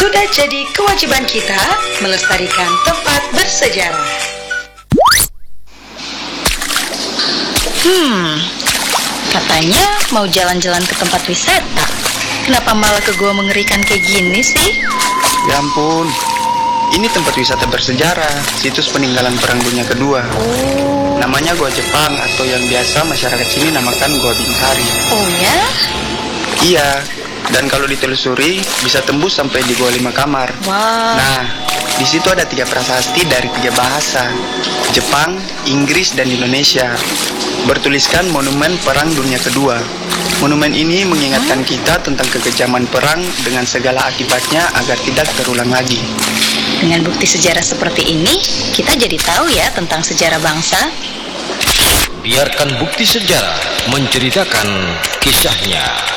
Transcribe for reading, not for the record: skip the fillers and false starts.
Sudah jadi kewajiban kita melestarikan tempat bersejarah. Katanya mau jalan-jalan ke tempat wisata. Kenapa malah ke gua mengerikan kayak gini sih? Ya ampun, ini tempat wisata bersejarah, situs peninggalan Perang Dunia Kedua. Namanya Goa Jepang atau yang biasa masyarakat sini namakan Goa Binsari. Oh ya? Iya, dan kalau ditelusuri bisa tembus sampai di Goa 5 Kamar. Wah. Nah, di situ ada 3 prasasti dari 3 bahasa, Jepang, Inggris, dan Indonesia. Bertuliskan Monumen Perang Dunia Kedua. Monumen ini mengingatkan kita tentang kekejaman perang dengan segala akibatnya agar tidak terulang lagi. Dengan bukti sejarah seperti ini, kita jadi tahu ya tentang sejarah bangsa. Biarkan bukti sejarah menceritakan kisahnya.